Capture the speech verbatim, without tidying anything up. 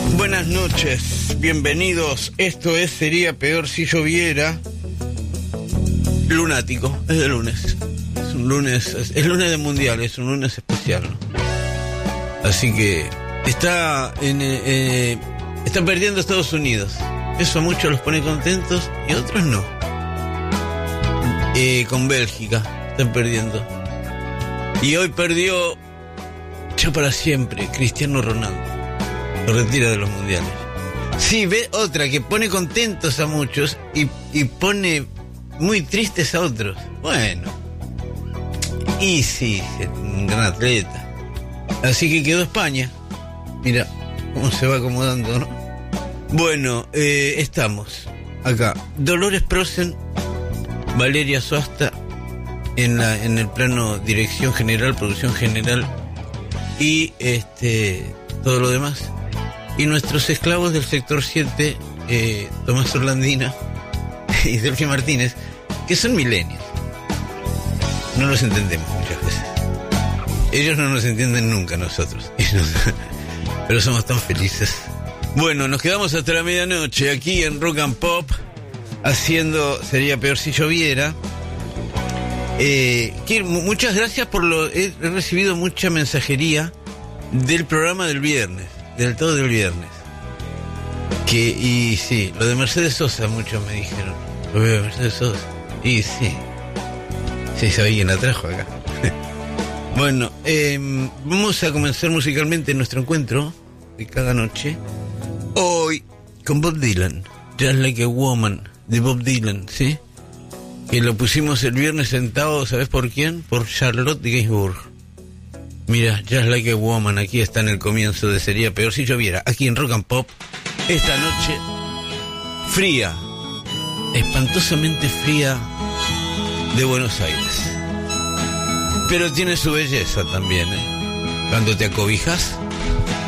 Buenas noches, bienvenidos. Esto es Sería Peor Si Lloviera. Lunático, es de lunes. Es un lunes, es, es lunes de mundial, es un lunes especial, ¿no? Así que está en, eh, está perdiendo Estados Unidos. Eso a muchos los pone contentos y a otros no. Eh, con Bélgica están perdiendo. Y hoy perdió ya para siempre Cristiano Ronaldo. Lo retira de los mundiales. Sí, ve otra que pone contentos a muchos y, y pone muy tristes a otros. Bueno. Y sí, un gran atleta. Así que quedó España. Mira cómo se va acomodando, ¿no? Bueno, eh, estamos acá. Dolores Prosen, Valeria Soasta en la en el plano dirección general, producción general y este todo lo demás. Y nuestros esclavos del sector siete, eh, Tomás Orlandina y Delphi Martínez, que son milenios. No los entendemos muchas veces. Ellos no nos entienden nunca, nosotros. Pero somos tan felices. Bueno, nos quedamos hasta la medianoche aquí en Rock and Pop, haciendo Sería Peor Si Lloviera. Eh, que, muchas gracias por lo... He, he recibido mucha mensajería del programa del viernes, del todo del viernes. Que, y sí, lo de Mercedes Sosa, muchos me dijeron. Lo veo de Mercedes Sosa. Y sí. Sí, sabía quién la trajo acá. Bueno, eh, vamos a comenzar musicalmente nuestro encuentro de cada noche. Hoy con Bob Dylan, Just Like a Woman, de Bob Dylan, ¿sí? Que lo pusimos el viernes sentado, ¿sabes por quién? Por Charlotte Gainsbourg. Mira, Just Like a Woman, aquí está en el comienzo de Sería Peor Si Lloviera, aquí en Rock and Pop, esta noche fría, espantosamente fría de Buenos Aires. Pero tiene su belleza también, ¿eh? Cuando te acobijas